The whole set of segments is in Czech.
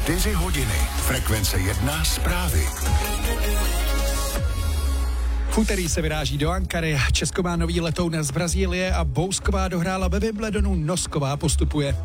4 hodiny. Frekvence 1 zprávy. V úterý se vyráží do Ankary, Česko má nový letoun z Brazílie a Bousková dohrála ve Wimbledonu, Nosková postupuje.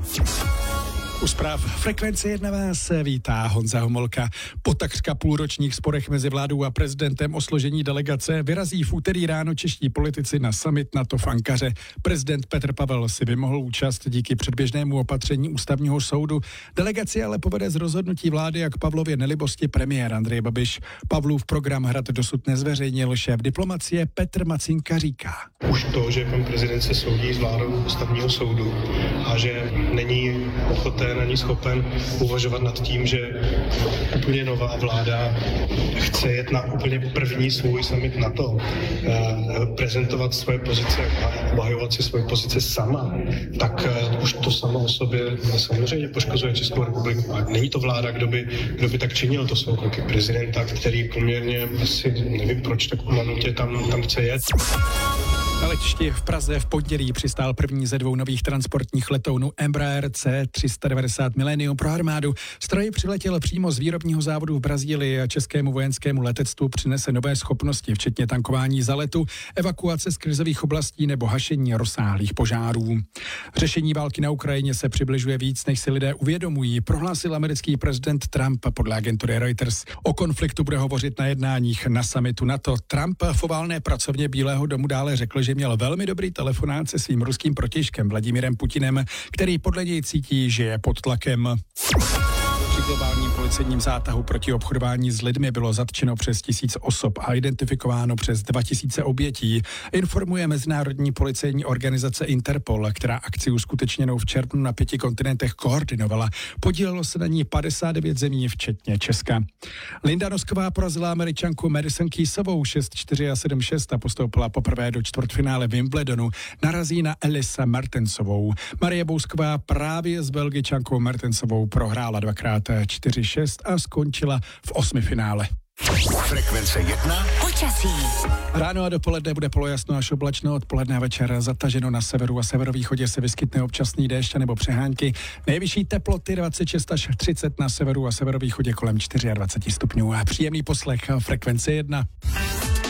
U zpráv Frekvence 1 vás vítá Honza Homolka. Po takřka půlročních sporech mezi vládou a prezidentem o složení delegace vyrazí v úterý ráno čeští politici na summit NATO v Ankaře. Prezident Petr Pavel si vymohl účast díky předběžnému opatření ústavního soudu. Delegaci ale povede z rozhodnutí vlády a k Pavlově nelibosti premiér Andrej Babiš. Pavlův program hrad dosud nezveřejnil, šéf diplomacie Petr Macinka říká. Už to, že pan prezident se soudí s vládou ústavního soudu a že není ochoten ani schopen uvažovat nad tím, že úplně nová vláda chce jet na úplně první svůj summit NATO, prezentovat svoje pozice, obhajovat si svoje pozice sama, tak už to samo o sobě samozřejmě poškozuje Českou republiku. A není to vláda, kdo by tak činil, to jsou kroky prezidenta, který poměrně asi nevím proč tak umanutě tam chce jet. Na letišti v Praze v pondělí přistál první ze 2 nových transportních letounů Embraer C390 Millennium pro armádu. Stroj přiletěl přímo z výrobního závodu v Brazílii a českému vojenskému letectvu přinese nové schopnosti, včetně tankování za letu, evakuace z krizových oblastí nebo hašení rozsáhlých požárů. Řešení války na Ukrajině se přibližuje víc, než si lidé uvědomují, prohlásil americký prezident Trump podle agentury Reuters. O konfliktu bude hovořit na jednáních na summitu NATO. Trump v oválné pracovně Bílého domu dále řekl, že měl velmi dobrý telefonát se svým ruským protějškem Vladimirem Putinem, který podle něj cítí, že je pod tlakem. Při globálním policejním zátahu proti obchodování s lidmi bylo zatčeno přes 1000 osob a identifikováno přes 2000 obětí, informuje mezinárodní policejní organizace Interpol, která akci uskutečněnou v červnu na 5 kontinentech koordinovala. Podílelo se na ní 59 zemí, včetně Česka. Linda Nosková porazila Američanku Madison Keysovou 6-4 a 7-6 a postoupila poprvé do čtvrtfinále Wimbledonu. Narazí na Elise Mertensovou. Marie Bousková právě s Belgičankou Mertensovou prohrála 2x 4-6 a skončila v 8. finále. Frekvence 1. Počasí. Ráno a dopoledne bude polojasno až oblačno, odpoledne a večer zataženo, na severu a severovýchodě se vyskytne občasný déšť nebo přehánky. Nejvyšší teploty 26 až 30 na severu a severovýchodě kolem 24 stupňů. A příjemný poslech Frekvence 1.